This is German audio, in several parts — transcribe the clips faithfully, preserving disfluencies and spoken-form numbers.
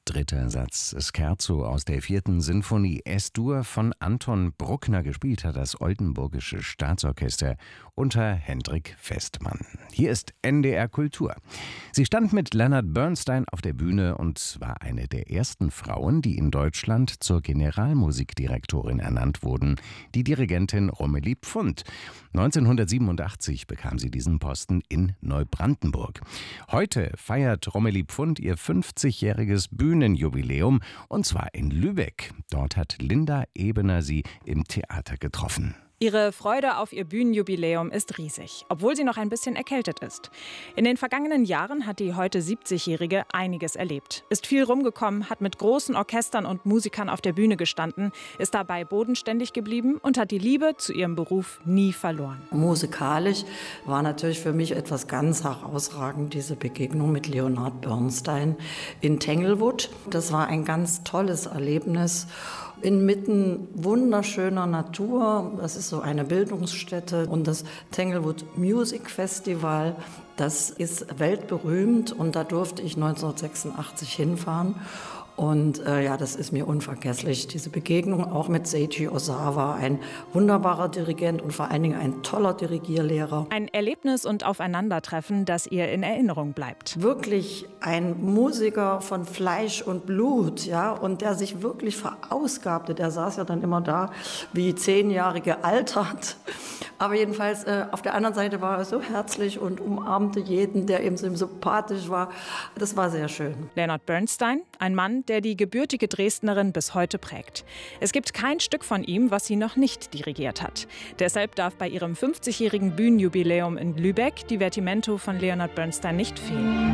Dritter Satz Scherzo aus der vierten Sinfonie S-Dur von Anton Bruckner. Gespielt hat das Oldenburgische Staatsorchester unter Hendrik Festmann. Hier ist N D R Kultur. Sie stand mit Leonard Bernstein auf der Bühne und war eine der ersten Frauen, die in Deutschland zur Generalmusikdirektorin ernannt wurden, die Dirigentin Romelie Pfund. neunzehnhundertsiebenundachtzig bekam sie diesen Posten in Neubrandenburg. Heute feiert Romelie Pfund ihr fünfzigjähriges Bühnenjubiläum, und zwar in Lübeck. Dort hat Linda Ebener sie im Theater getroffen. Ihre Freude auf ihr Bühnenjubiläum ist riesig, obwohl sie noch ein bisschen erkältet ist. In den vergangenen Jahren hat die heute siebzigjährige einiges erlebt. Ist viel rumgekommen, hat mit großen Orchestern und Musikern auf der Bühne gestanden, ist dabei bodenständig geblieben und hat die Liebe zu ihrem Beruf nie verloren. Musikalisch war natürlich für mich etwas ganz herausragend, diese Begegnung mit Leonard Bernstein in Tanglewood. Das war ein ganz tolles Erlebnis. Inmitten wunderschöner Natur. Das ist so eine Bildungsstätte. Und das Tanglewood Music Festival, das ist weltberühmt. Und da durfte ich neunzehnhundertsechsundachtzig hinfahren. Und äh, ja, das ist mir unvergesslich, diese Begegnung auch mit Seiji Ozawa, ein wunderbarer Dirigent und vor allen Dingen ein toller Dirigierlehrer. Ein Erlebnis und Aufeinandertreffen, das ihr in Erinnerung bleibt. Wirklich ein Musiker von Fleisch und Blut, ja, und der sich wirklich verausgabte. Der saß ja dann immer da wie zehn Jahre gealtert. Aber jedenfalls, äh, auf der anderen Seite war er so herzlich und umarmte jeden, der ihm so sympathisch war. Das war sehr schön. Leonard Bernstein, ein Mann, der die gebürtige Dresdnerin bis heute prägt. Es gibt kein Stück von ihm, was sie noch nicht dirigiert hat. Deshalb darf bei ihrem fünfzigjährigen Bühnenjubiläum in Lübeck Divertimento von Leonard Bernstein nicht fehlen.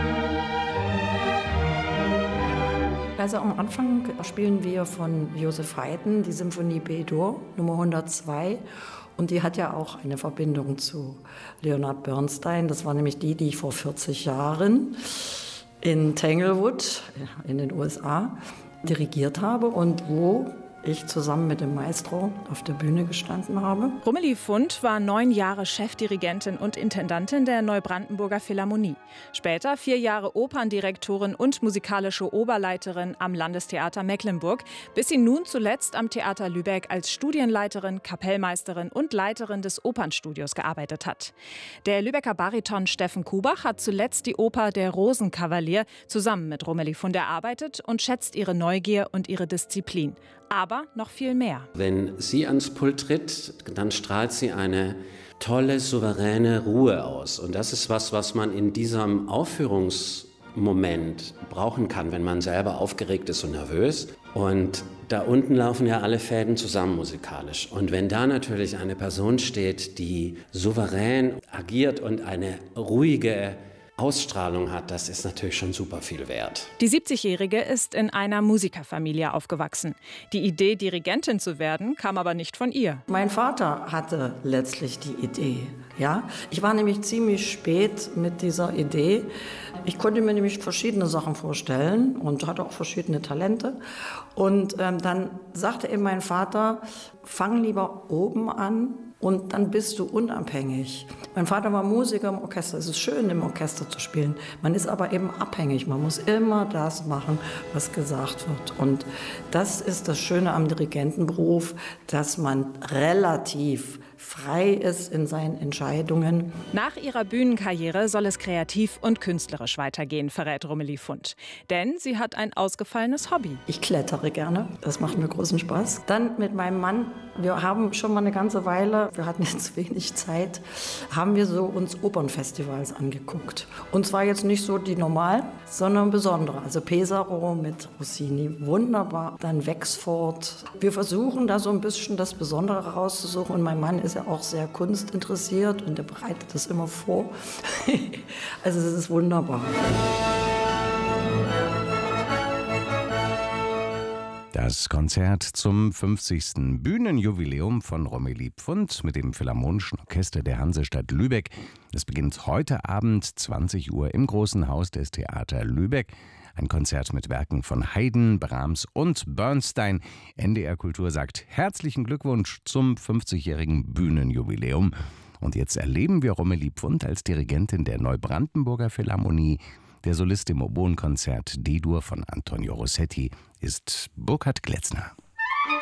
Also am Anfang spielen wir von Joseph Haydn die Symphonie B-Dur Nummer hundertzwei. Und die hat ja auch eine Verbindung zu Leonard Bernstein. Das war nämlich die, die ich vor vierzig Jahren in Tanglewood in den U S A dirigiert habe und wo ich zusammen mit dem Maestro auf der Bühne gestanden habe. Romelie Pfund war neun Jahre Chefdirigentin und Intendantin der Neubrandenburger Philharmonie. Später vier Jahre Operndirektorin und musikalische Oberleiterin am Landestheater Mecklenburg, bis sie nun zuletzt am Theater Lübeck als Studienleiterin, Kapellmeisterin und Leiterin des Opernstudios gearbeitet hat. Der Lübecker Bariton Steffen Kubach hat zuletzt die Oper Der Rosenkavalier zusammen mit Romelie Pfund erarbeitet und schätzt ihre Neugier und ihre Disziplin. Aber noch viel mehr. Wenn sie ans Pult tritt, dann strahlt sie eine tolle, souveräne Ruhe aus. Und das ist was, was man in diesem Aufführungsmoment brauchen kann, wenn man selber aufgeregt ist und nervös. Und da unten laufen ja alle Fäden zusammen musikalisch. Und wenn da natürlich eine Person steht, die souverän agiert und eine ruhige Ausstrahlung hat, das ist natürlich schon super viel wert. Die siebzigjährige ist in einer Musikerfamilie aufgewachsen. Die Idee, Dirigentin zu werden, kam aber nicht von ihr. Mein Vater hatte letztlich die Idee. Ja? Ich war nämlich ziemlich spät mit dieser Idee. Ich konnte mir nämlich verschiedene Sachen vorstellen und hatte auch verschiedene Talente. Und ähm, dann sagte eben mein Vater, fang lieber oben an. Und dann bist du unabhängig. Mein Vater war Musiker im Orchester. Es ist schön, im Orchester zu spielen. Man ist aber eben abhängig. Man muss immer das machen, was gesagt wird. Und das ist das Schöne am Dirigentenberuf, dass man relativ frei ist in seinen Entscheidungen. Nach ihrer Bühnenkarriere soll es kreativ und künstlerisch weitergehen, verrät Romelie Pfund. Denn sie hat ein ausgefallenes Hobby. Ich klettere gerne, das macht mir großen Spaß. Dann mit meinem Mann, wir haben schon mal eine ganze Weile, wir hatten jetzt wenig Zeit, haben wir so uns Opernfestivals angeguckt. Und zwar jetzt nicht so die normalen, sondern besondere. Also Pesaro mit Rossini, wunderbar. Dann Wexford. Wir versuchen da so ein bisschen das Besondere rauszusuchen. Und mein Mann ist ja auch sehr kunstinteressiert und er bereitet das immer vor. Also es ist wunderbar. Das Konzert zum fünfzigsten Bühnenjubiläum von Romelie Pfund mit dem Philharmonischen Orchester der Hansestadt Lübeck. Es beginnt heute Abend zwanzig Uhr im Großen Haus des Theater Lübeck. Ein Konzert mit Werken von Haydn, Brahms und Bernstein. N D R Kultur sagt herzlichen Glückwunsch zum fünfzigjährigen Bühnenjubiläum. Und jetzt erleben wir Romelie Pfund als Dirigentin der Neubrandenburger Philharmonie, Der Solist im Oboenkonzert D-Dur von Antonio Rossetti ist Burkhard Gletzner.